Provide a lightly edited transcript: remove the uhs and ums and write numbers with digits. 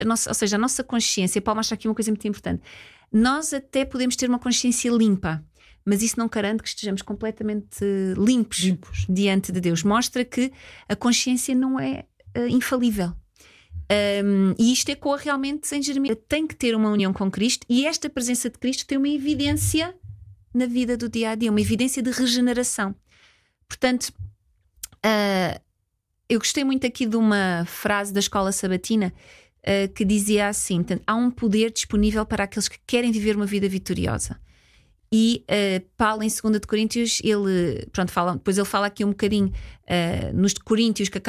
ou seja, a nossa consciência, Paulo mostra aqui uma coisa muito importante. Nós até podemos ter uma consciência limpa, mas isso não garante que estejamos completamente limpos diante de Deus. Mostra que a consciência não é infalível. E isto ecoa realmente em Jeremias. Tem que ter uma união com Cristo, e esta presença de Cristo tem uma evidência na vida do dia a dia, uma evidência de regeneração. Portanto, eu gostei muito aqui de uma frase da Escola Sabatina que dizia assim: há um poder disponível para aqueles que querem viver uma vida vitoriosa. E Paulo, em 2 de Coríntios, ele fala aqui um bocadinho nos Coríntios, que